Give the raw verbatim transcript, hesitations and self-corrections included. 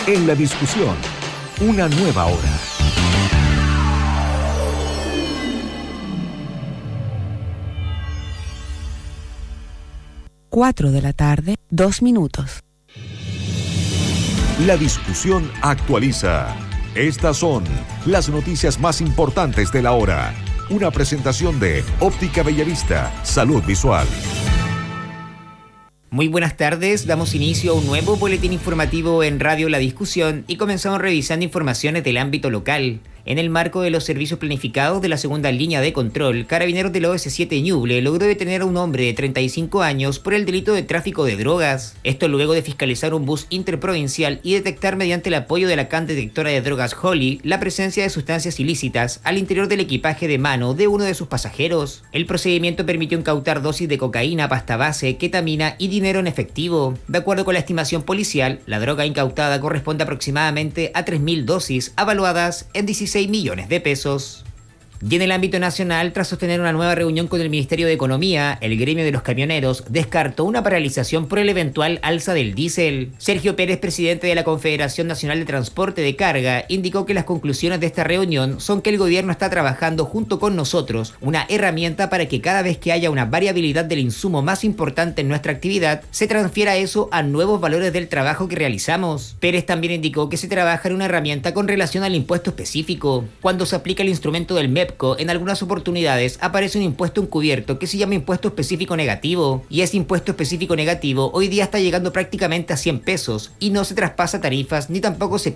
En la discusión, una nueva hora. Cuatro de la tarde, dos minutos. La discusión actualiza. Estas son las noticias más importantes de la hora. Una presentación de Óptica Bellavista, Salud Visual. Muy buenas tardes, damos inicio a un nuevo boletín informativo en Radio La Discusión y comenzamos revisando informaciones del ámbito local. En el marco de los servicios planificados de la segunda línea de control, Carabineros del O S siete Ñuble logró detener a un hombre de treinta y cinco años por el delito de tráfico de drogas. Esto luego de fiscalizar un bus interprovincial y detectar mediante el apoyo de la C A N detectora de drogas Holly la presencia de sustancias ilícitas al interior del equipaje de mano de uno de sus pasajeros. El procedimiento permitió incautar dosis de cocaína, pasta base, ketamina y dinero en efectivo. De acuerdo con la estimación policial, la droga incautada corresponde aproximadamente a tres mil dosis, avaluadas en dieciséis millones de pesos. Y en el ámbito nacional, tras sostener una nueva reunión con el Ministerio de Economía, el gremio de los camioneros descartó una paralización por el eventual alza del diésel. Sergio Pérez, presidente de la Confederación Nacional de Transporte de Carga, indicó que las conclusiones de esta reunión son que el gobierno está trabajando junto con nosotros una herramienta para que cada vez que haya una variabilidad del insumo más importante en nuestra actividad, se transfiera eso a nuevos valores del trabajo que realizamos. Pérez también indicó que se trabaja en una herramienta con relación al impuesto específico. Cuando se aplica el instrumento del M E P, en algunas oportunidades aparece un impuesto encubierto que se llama impuesto específico negativo, y ese impuesto específico negativo hoy día está llegando prácticamente a cien pesos y no se traspasa tarifas ni tampoco se